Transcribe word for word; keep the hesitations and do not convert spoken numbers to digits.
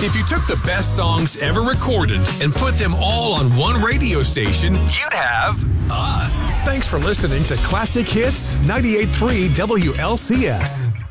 If you took the best songs ever recorded and put them all on one radio station, you'd have us. Thanks for listening to Classic Hits ninety-eight point three W L C S.